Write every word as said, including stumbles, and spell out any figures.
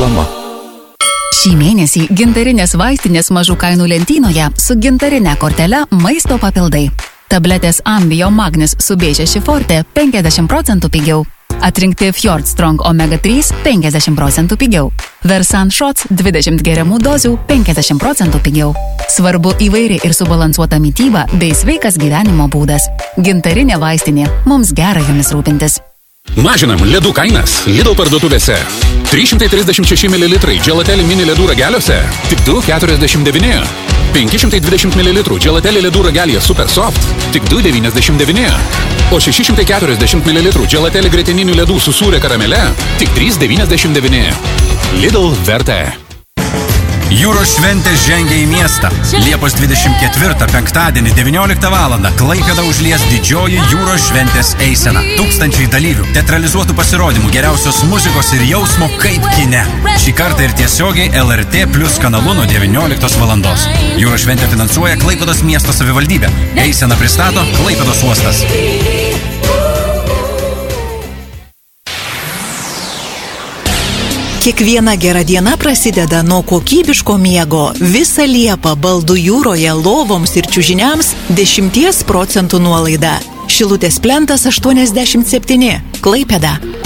reklama. Šį mėnesį gintarinės vaistinės mažų kainų lentynoje su gintarine kortele maisto papildai. Tabletės Ambio Magnis su B šeši Forte penkiasdešimt procentų pigiau. Atrinkti Fjord Strong Omega trys penkiasdešimt procentų pigiau. Versan Shots dvidešimt geriamų dozių penkiasdešimt procentų pigiau. Svarbu įvairi ir subalansuota mityba bei sveikas gyvenimo būdas. Gintarinė vaistinė. Mums gera jomis rūpintis. Mažinam ledų kainas Lidl parduotuvėse. trys šimtai trisdešimt šeši mililitrai Gelateli mini ledų rageliuose tik du keturiasdešimt devyni. penki šimtai dvidešimt mililitrų Gelateli ledų ragelyje Super Soft tik du devyniasdešimt devyni. O šeši šimtai keturiasdešimt mililitrų Gelateli grietininių ledų su sūria karamele tik trys devyniasdešimt devyni. Lidl vertė. Jūros šventė žengia į miestą. Liepos dvidešimt ketvirtą penktadienį devynioliktą valandą Klaipėdą užlies didžioji jūros šventės eisena. Tūkstančiai dalyvių, teatralizuotų pasirodymų, geriausios muzikos ir jausmo kaip kine. Šį kartą ir tiesiogiai L R T plus kanalu nuo devynioliktos valandos. Jūros šventę finansuoja Klaipėdos miesto savivaldybė. Eiseną pristato Klaipėdos uostas. Kiekviena gera diena prasideda nuo kokybiško miego. Visą Liepą Baldų jūroje lovoms ir čiužiniams dešimties procentų nuolaida. Šilutės plentas aštuoniasdešimt septyni. Klaipėda.